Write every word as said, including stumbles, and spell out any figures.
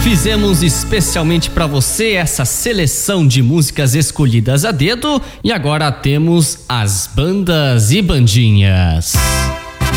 Fizemos especialmente para você essa seleção de músicas escolhidas a dedo e agora temos as bandas e bandinhas.